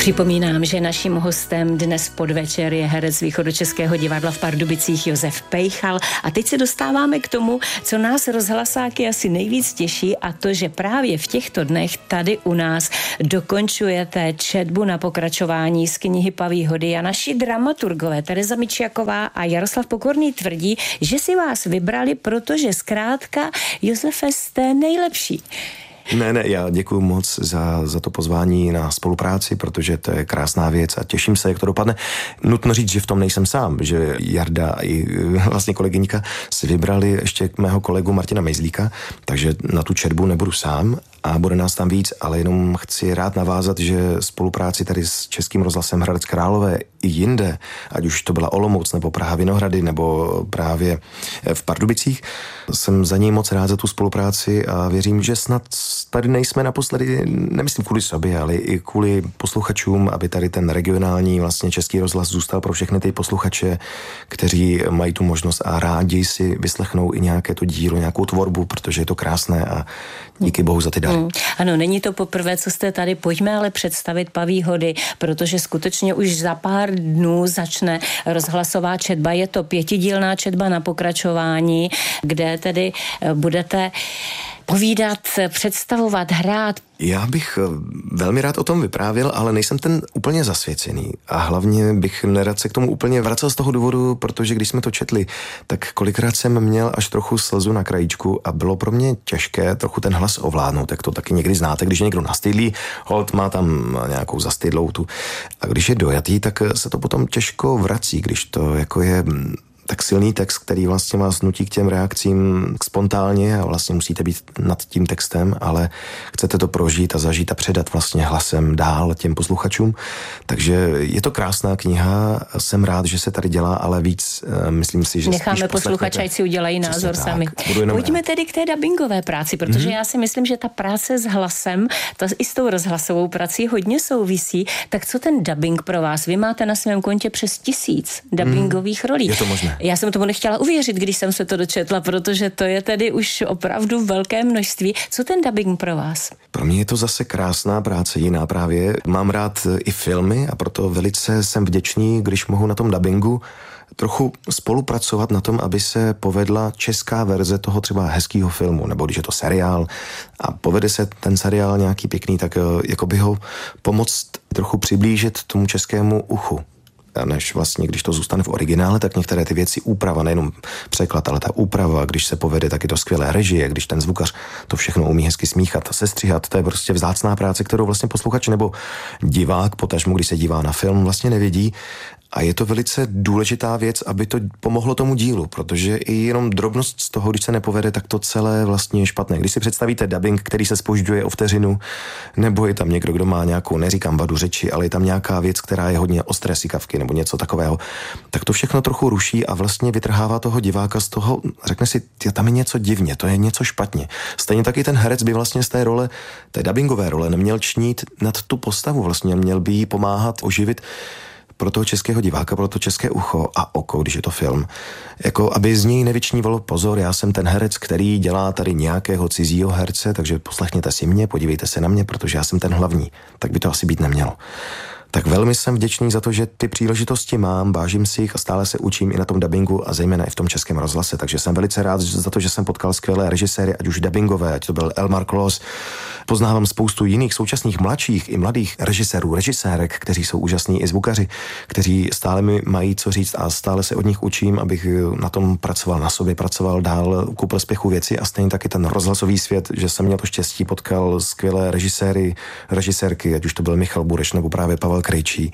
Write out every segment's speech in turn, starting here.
Připomínám, že naším hostem dnes podvečer je herec Východočeského divadla v Pardubicích Josef Pejchal. A teď se dostáváme k tomu, co nás rozhlasáky asi nejvíc těší, a to, že právě v těchto dnech tady u nás dokončujete četbu na pokračování z knihy Paví hody a naši dramaturgové Tereza Mičiaková a Jaroslav Pokorný tvrdí, že si vás vybrali, protože zkrátka, Josefe, jste nejlepší. Ne, já děkuju moc za to pozvání na spolupráci, protože to je krásná věc a těším se, jak to dopadne. Nutno říct, že v tom nejsem sám, že Jarda i vlastně kolegyňka si vybrali ještě mého kolegu Martina Mejzlíka, takže na tu četbu nebudu sám a bude nás tam víc, ale jenom chci rád navázat, že spolupráci tady s Českým rozhlasem Hradec Králové i jinde, ať už to byla Olomouc nebo Praha Vinohrady nebo právě v Pardubicích, jsem za něj moc rád za tu spolupráci a věřím, že snad tady nejsme naposledy, nemyslím kvůli sobě, ale i kvůli posluchačům, aby tady ten regionální vlastně Český rozhlas zůstal pro všechny ty posluchače, kteří mají tu možnost a rádi si vyslechnou i nějaké to dílo, nějakou tvorbu, protože je to krásné a díky bohu za ty dary. Ano, není to poprvé, co jste tady. Pojďme ale představit Paví hody, protože skutečně už za pár dnů začne rozhlasová četba. Je to 5dílná četba na pokračování, kde tedy budete povídat, představovat, hrát. Já bych velmi rád o tom vyprávěl, ale nejsem ten úplně zasvěcený a hlavně bych nerad se k tomu úplně vracel z toho důvodu, protože když jsme to četli, tak kolikrát jsem měl až trochu slzu na krajíčku a bylo pro mě těžké trochu ten hlas ovládnout, jak to taky někdy znáte, když je někdo nastydlý, holt má tam nějakou zastydlou tu a když je dojatý, tak se to potom těžko vrací, když to jako je tak silný text, který vlastně vás nutí k těm reakcím spontánně a vlastně musíte být nad tím textem, ale chcete to prožít a zažít a předat vlastně hlasem dál těm posluchačům. Takže je to krásná kniha, jsem rád, že se tady dělá, ale víc myslím si, že necháme posluchače, ať si udělají názor sami. Pojďme tedy k té dabingové práci, protože já si myslím, že ta práce s hlasem, i s tou rozhlasovou prací hodně souvisí. Tak co ten dabing pro vás? Vy máte na svém kontě přes 1000 dabingových rolí. Je to možné. Já jsem tomu nechtěla uvěřit, když jsem se to dočetla, protože to je tedy už opravdu velké množství. Co ten dabing pro vás? Pro mě je to zase krásná práce, jiná právě. Mám rád i filmy a proto velice jsem vděčný, když mohu na tom dabingu trochu spolupracovat na tom, aby se povedla česká verze toho třeba hezkýho filmu, nebo když je to seriál a povede se ten seriál nějaký pěkný, tak jako by ho pomoct trochu přiblížit tomu českému uchu. Než vlastně, když to zůstane v originále, tak některé ty věci úprava, nejenom překlad, ale ta úprava, když se povede, tak je to skvělé režie, když ten zvukař to všechno umí hezky smíchat a sestříhat, to je prostě vzácná práce, kterou vlastně posluchač nebo divák, potažmo, když se dívá na film, vlastně nevidí. A je to velice důležitá věc, aby to pomohlo tomu dílu, protože i jenom drobnost z toho, když se nepovede, tak to celé vlastně je špatné. Když si představíte dabing, který se zpožďuje o vteřinu, nebo je tam někdo, kdo má nějakou, neříkám vadu řeči, ale je tam nějaká věc, která je hodně ostré sykavky nebo něco takového, tak to všechno trochu ruší a vlastně vytrhává toho diváka z toho, řekne si, tam je něco divně, to je něco špatně. Stejně taky ten herec by vlastně z té role, té dabingové role, neměl čnít nad tu postavu, vlastně měl by jí pomáhat oživit pro toho českého diváka, pro to české ucho a oko, když je to film. Jako, aby z něj nevyčnívalo pozor, já jsem ten herec, který dělá tady nějakého cizího herce, takže poslechněte si mě, podívejte se na mě, protože já jsem ten hlavní. Tak by to asi být nemělo. Tak velmi jsem vděčný za to, že ty příležitosti mám, vážím si jich a stále se učím i na tom dabingu a zejména i v tom Českém rozhlase. Takže jsem velice rád za to, že jsem potkal skvělé režiséry, ať už dabingové, ať to byl Elmar Klos. Poznávám spoustu jiných současných mladších i mladých režisérů, režisérek, kteří jsou úžasní i zvukaři, kteří stále mi mají co říct a stále se od nich učím, abych na tom pracoval, na sobě pracoval dál ku prospěchu věci a stejně taky ten rozhlasový svět, že jsem měl to štěstí, potkal skvělé režiséry, režisérky, ať už to byl Michal Bureš nebo právě Pavel Krejčí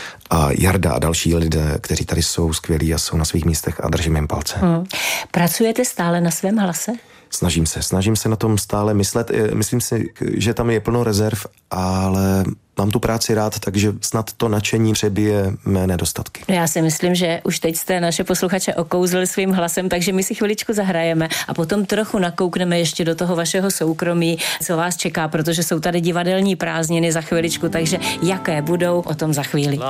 a Jarda a další lidé, kteří tady jsou skvělí a jsou na svých místech a držím jim palce. Pracujete stále na svém hlase? Snažím se na tom stále myslet. Myslím si, že tam je plno rezerv, ale mám tu práci rád, takže snad to nadšení přebije mé nedostatky. Já si myslím, že už teď jste naše posluchače okouzli svým hlasem, takže my si chviličku zahrajeme a potom trochu nakoukneme ještě do toho vašeho soukromí, co vás čeká, protože jsou tady divadelní prázdniny za chviličku, takže jaké budou, o tom za chvíli.